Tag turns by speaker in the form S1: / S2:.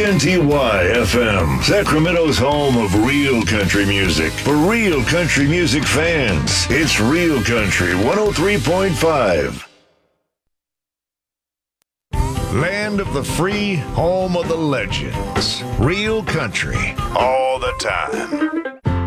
S1: KNTY FM, Sacramento's home of real country music. For real country music fans, it's Real Country 103.5. Land of the free, home of the legends. Real country, all the time.